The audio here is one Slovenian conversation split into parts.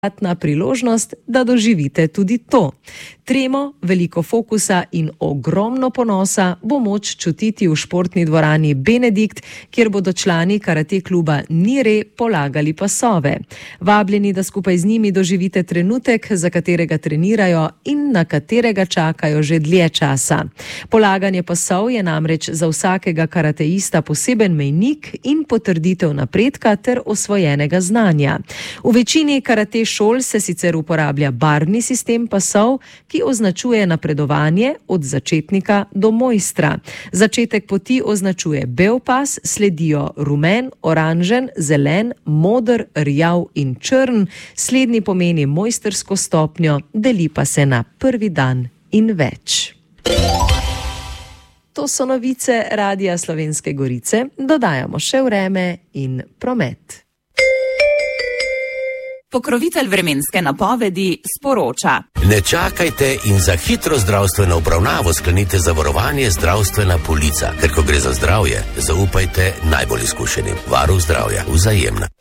priložnost, da doživite tudi to. Tremo, veliko fokusa in ogromno ponosa bo moč čutiti v športni dvorani Benedikt, kjer bodo člani karate kluba Nire polagali pasove. Vabljeni, da skupaj z njimi doživite trenutek, za katerega trenirajo in na katerega čakajo že dlje časa. Polaganje pasov je namreč za vsakega karateista poseben mejnik in potrditev napredka ter osvojenega znanja. V večini karate šol se sicer uporablja barvni sistem pasov, ki označuje napredovanje od začetnika do mojstra. Začetek poti označuje bel pas, sledijo rumen, oranžen, zelen, moder, rjav in črn. Slednji pomeni mojstrsko stopnjo, deli pa se na prvi dan in več. To so novice Radia Slovenske Gorice. Dodajamo še vreme in promet. Pokrovitelj vremenske napovedi sporoča. Ne čakajte in za hitro zdravstveno obravnavo sklenite zavarovanje zdravstvena polica, ker ko gre za zdravje, zaupajte najbolj izkušenim. Varuh zdravja, Vzajemna.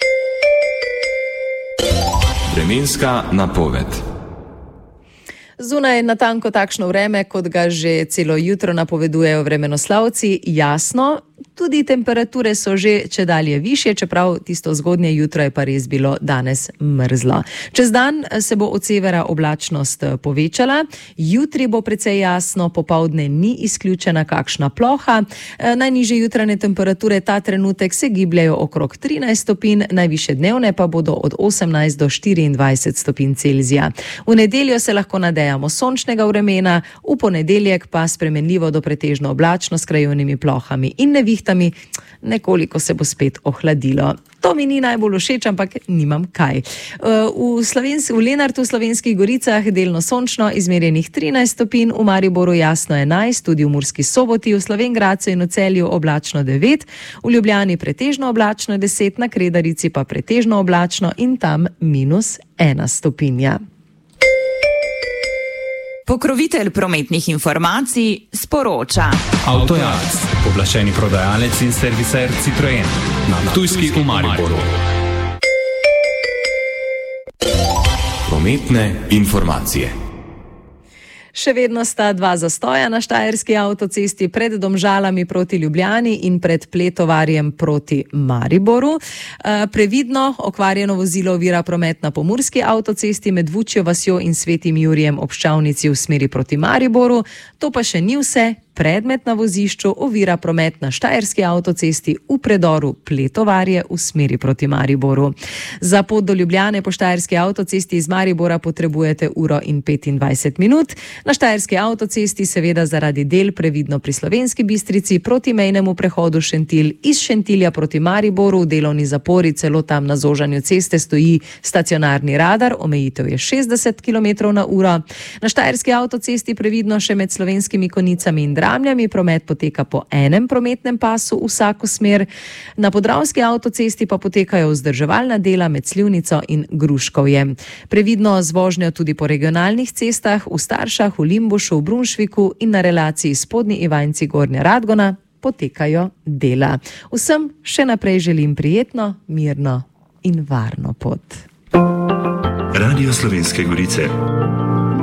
Vremenska napoved. Zunaj je natanko takšno vreme, kot ga že celo jutro napovedujejo vremenoslavci, jasno. Tudi temperature so že čedalje višje, čeprav tisto zgodnje jutro je pa res bilo danes mrzlo. Čez dan se bo od severa oblačnost povečala, jutri bo precej jasno, popoldne ni izključena kakšna ploha. Najnižje jutranje temperature ta trenutek se gibljajo okrog 13 stopinj, najvišje dnevne pa bodo od 18 do 24 stopinj Celzija. V nedeljo se lahko nadejamo sončnega vremena, v ponedeljek pa spremenljivo do pretežno oblačno s krajevnimi plohami in nevihtami, nekoliko se bo spet ohladilo. To mi ni najbolj všeč, ampak nimam kaj. V Lenartu v Slovenskih Goricah delno sončno, izmerjenih 13 stopinj, v Mariboru jasno 11, tudi v Murski Soboti, v Slovenj Gradcu in v Celju oblačno 9, v Ljubljani pretežno oblačno 10, na Kredarici pa pretežno oblačno in tam -1 stopinja. Pokrovitelj prometnih informacij sporoča. Avtojalec, pooblaščeni prodajalec in serviser Citroen. Na Ptujski v Mariboru. Prometne informacije. Še vedno sta dva zastoja na Štajerski avtocesti pred Domžalami proti Ljubljani in pred Pletovarjem proti Mariboru. Previdno, okvarjeno vozilo ovira promet na Pomurski avtocesti med Vučjo vasjo in Svetim Jurijem ob Ščavnici v smeri proti Mariboru. To pa še ni vse. Predmet na vozišču ovira promet na Štajerski avtocesti v predoru Pletovarje v smeri proti Mariboru. Za pot do Ljubljane po Štajerski avtocesti iz Maribora potrebujete 1:25 minut. Na Štajerski avtocesti seveda zaradi del previdno pri Slovenski Bistrici proti mejnemu prehodu Šentilj, iz Šentilja proti Mariboru v delovni zapori, celo tam na zožanju ceste stoji stacionarni radar, omejitev je 60 km/h. Na Štajerski avtocesti previdno še med Slovenskimi Konicami in Dramljami, promet poteka po enem prometnem pasu vsako smer. Na Podravski avtocesti pa potekajo vzdrževalna dela med Slivnico in Gruškovjem. Previdno z vožnjo tudi po regionalnih cestah v Staršah, v Limbušu, v Brunšviku in na relaciji Spodnji Ivanjci Gornja Radgona potekajo dela. Vsem še naprej želim prijetno, mirno in varno pot. Radio Slovenske Gorice.